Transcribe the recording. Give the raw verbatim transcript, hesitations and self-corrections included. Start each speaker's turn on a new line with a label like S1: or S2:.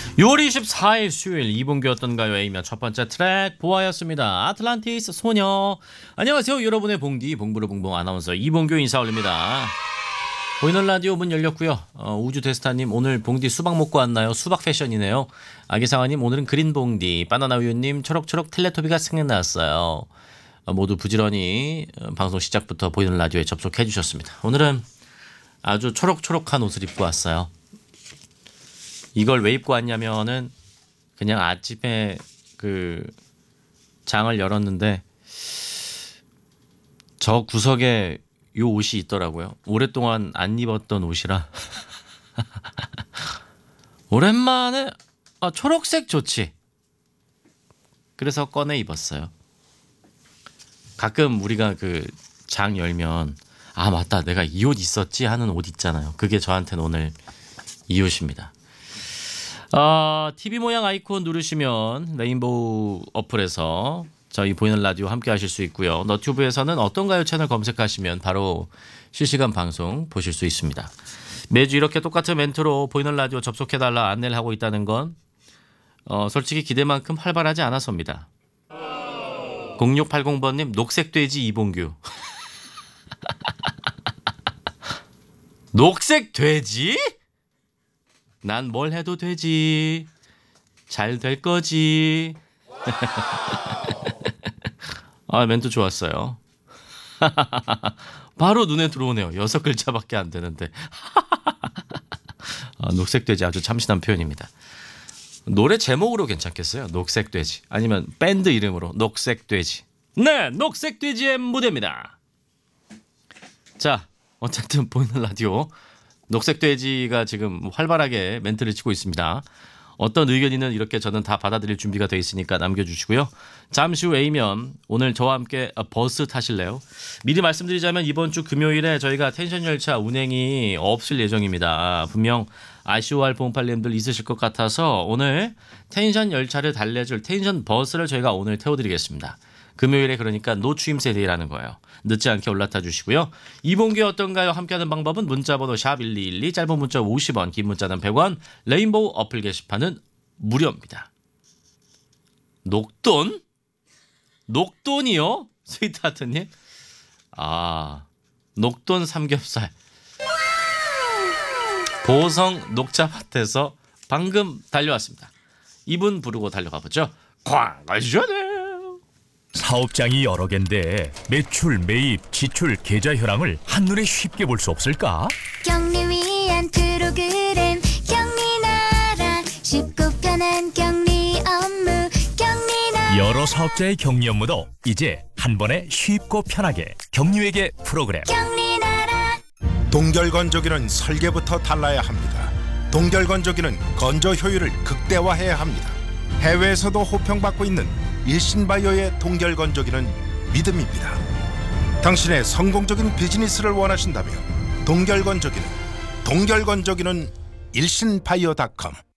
S1: 유월 이십사일 수요일 이봉규 어떤가요? A면 첫 번째 트랙 보아였습니다. 아틀란티스 소녀. 안녕하세요. 여러분의 봉디 봉부르봉봉 아나운서 이봉규 인사 올립니다. 보이는 라디오 문 열렸고요. 어, 우주대스타님 오늘 봉디 수박 먹고 왔나요? 수박 패션이네요. 아기상아님 오늘은 그린봉디. 바나나우유님 초록초록 텔레토비가 생각났어요. 어, 모두 부지런히 어, 방송 시작부터 보이는 라디오에 접속해 주셨습니다. 오늘은 아주 초록초록한 옷을 입고 왔어요. 이걸 왜 입고 왔냐면은 그냥 아침에 그 장을 열었는데 저 구석에 요 옷이 있더라고요. 오랫동안 안 입었던 옷이라 오랜만에 아, 초록색 좋지. 그래서 꺼내 입었어요. 가끔 우리가 그 장 열면 아 맞다 내가 이 옷 있었지 하는 옷 있잖아요. 그게 저한테는 오늘 이 옷입니다. 어, 티비 모양 아이콘 누르시면 레인보우 어플에서 저희 보이는 라디오 함께 하실 수 있고요. 너튜브에서는 어떤가요 채널 검색하시면 바로 실시간 방송 보실 수 있습니다. 매주 이렇게 똑같은 멘트로 보이는 라디오 접속해달라 안내를 하고 있다는 건 어, 솔직히 기대만큼 활발하지 않아서입니다. 공육팔공번님 녹색돼지 이봉규. 녹색돼지? 난 뭘 해도 되지. 잘 될 거지. 아 멘트 좋았어요. 바로 눈에 들어오네요. 여섯 글자밖에 안 되는데. 아, 녹색돼지 아주 참신한 표현입니다. 노래 제목으로 괜찮겠어요. 녹색돼지 아니면 밴드 이름으로 녹색돼지. 네 녹색돼지의 무대입니다. 자 어쨌든 보이는 라디오 녹색돼지가 지금 활발하게 멘트를 치고 있습니다. 어떤 의견이든 이렇게 저는 다 받아들일 준비가 되어 있으니까 남겨주시고요. 잠시 후 A면 오늘 저와 함께 버스 타실래요? 미리 말씀드리자면 이번 주 금요일에 저희가 텐션 열차 운행이 없을 예정입니다. 분명 아쉬워할 보험팔님들 있으실 것 같아서 오늘 텐션 열차를 달래줄 텐션 버스를 저희가 오늘 태워드리겠습니다. 금요일에 그러니까 노추임 세대라는 거예요. 늦지 않게 올라타 주시고요. 이봉규 어떤가요? 함께하는 방법은 문자번호 샵 일이일이 짧은 문자 오십 원 긴 문자는 백 원 레인보우 어플 게시판은 무료입니다. 녹돈? 녹돈이요? 스위트하트님? 아 녹돈 삼겹살 보성 녹차밭에서 방금 달려왔습니다. 이분 부르고 달려가 보죠. 광가시전에
S2: 사업장이 여러 개인데 매출, 매입, 지출, 계좌 현황을 한눈에 쉽게 볼 수 없을까?
S3: 경리 위한 프로그램 경리나라 쉽고 편한 경리 업무 경리나라
S2: 여러 사업자의 격리 업무도 이제 한 번에 쉽고 편하게 경리회계 프로그램.
S3: 경리나라
S4: 동결건조기는 설계부터 달라야 합니다. 동결건조기는 건조 효율을 극대화해야 합니다. 해외에서도 호평받고 있는 일신바이오의 동결건조기는 믿음입니다. 당신의 성공적인 비즈니스를 원하신다면 동결건조기는 동결건조기는 일신바이오닷컴